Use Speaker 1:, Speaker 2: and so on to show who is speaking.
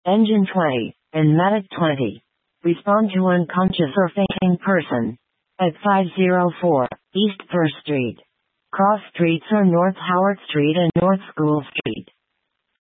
Speaker 1: Engine 20, and Medic 20. Respond to unconscious or fainting person. At 504 East 1st Street. Cross Streets are North Howard Street and North School Street.